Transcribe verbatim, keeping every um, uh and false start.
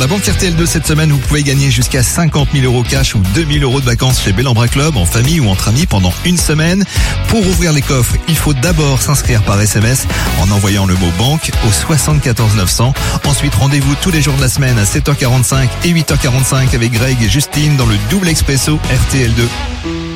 la banque R T L deux cette semaine, vous pouvez gagner jusqu'à cinquante mille euros cash ou deux mille euros de vacances chez Bellambra Club, en famille ou entre amis pendant une semaine. Pour ouvrir les coffres, il faut d'abord s'inscrire par S M S en envoyant le mot banque au soixante-quatorze neuf cents. Ensuite, rendez-vous tous les jours de la semaine à sept heures quarante-cinq et huit heures quarante-cinq avec Greg et Justine dans le double expresso R T L deux.